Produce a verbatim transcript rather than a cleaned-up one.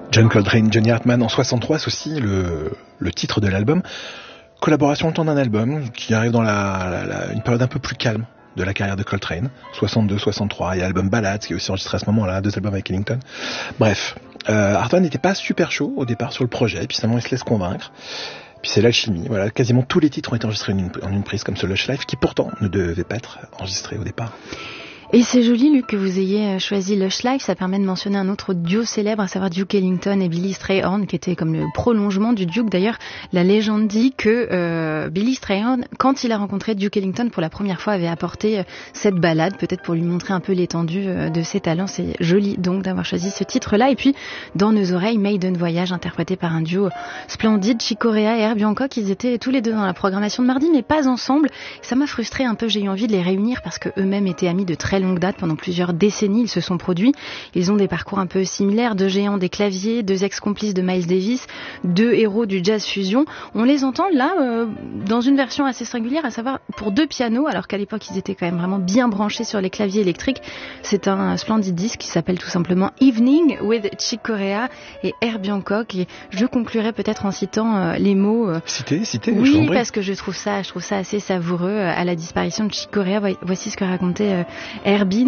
John Coltrane, Johnny Hartman en soixante-trois, c'est aussi le, le titre de l'album. Collaboration le temps d'un album qui arrive dans la, la, la, une période un peu plus calme de la carrière de Coltrane, soixante-deux soixante-trois. Il y a l'album Ballads qui est aussi enregistré à ce moment-là, deux albums avec Ellington. Bref, euh, Hartman n'était pas super chaud au départ sur le projet, et puis finalement il se laisse convaincre. Puis c'est l'alchimie. Voilà, quasiment tous les titres ont été enregistrés en une, en une prise, comme ce Lush Life, qui pourtant ne devait pas être enregistré au départ. Et c'est joli, Luc, que vous ayez choisi Lush Life. Ça permet de mentionner un autre duo célèbre, à savoir Duke Ellington et Billy Strayhorn, qui était comme le prolongement du Duke. D'ailleurs, la légende dit que euh, Billy Strayhorn, quand il a rencontré Duke Ellington pour la première fois, avait apporté euh, cette ballade, peut-être pour lui montrer un peu l'étendue euh, de ses talents. C'est joli donc d'avoir choisi ce titre-là. Et puis, dans nos oreilles, Maiden Voyage, interprété par un duo splendide, Chick Corea et Herbie Hancock. Ils étaient tous les deux dans la programmation de mardi, mais pas ensemble. Ça m'a frustré un peu. J'ai eu envie de les réunir parce que eux-mêmes étaient amis de très longue date, pendant plusieurs décennies, ils se sont produits. Ils ont des parcours un peu similaires, deux géants des claviers, deux ex-complices de Miles Davis, deux héros du jazz fusion. On les entend là euh, dans une version assez singulière, à savoir pour deux pianos, alors qu'à l'époque ils étaient quand même vraiment bien branchés sur les claviers électriques. C'est un splendide disque qui s'appelle tout simplement Evening with Chick Corea et Herbie Hancock. Et je conclurai peut-être en citant euh, les mots. Euh, citez, citez. Oui, parce que je trouve ça, je trouve ça assez savoureux. À la disparition de Chick Corea, voici ce que racontait euh, Herbie.